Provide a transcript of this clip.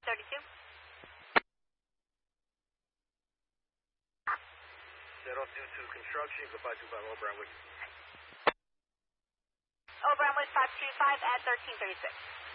1332. 022 construction, goodbye to Old Brentwood. Old Brentwood 525 at 1336.